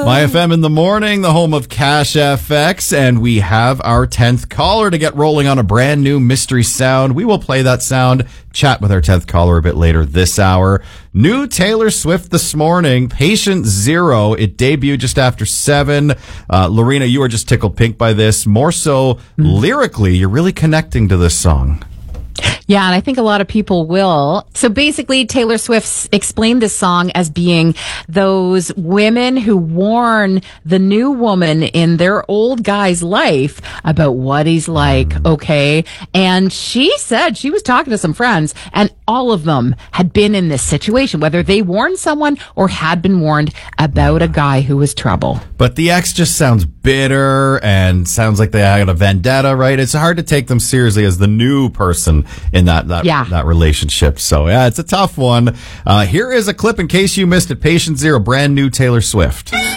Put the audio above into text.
My FM in the morning, the home of Cash FX, and we have our 10th caller to get rolling on a brand new mystery sound. We will play that sound, chat with our 10th caller a bit later this hour. New Taylor Swift this morning, Patient Zero. It debuted just after 7. Lorena, you are just tickled pink by this. More so lyrically, you're really connecting to this song. Yeah, and I think a lot of people will. So basically, Taylor Swift explained this song as being those women who warn the new woman in their old guy's life about what he's like, okay? And she said she was talking to some friends, and all of them had been in this situation, whether they warned someone or had been warned about a guy who was trouble. But the ex just sounds bitter and sounds like they had a vendetta, right? It's hard to take them seriously as the new person in that relationship. So yeah, it's a tough one. Here is a clip in case you missed it. Patient Zero, brand new Taylor Swift.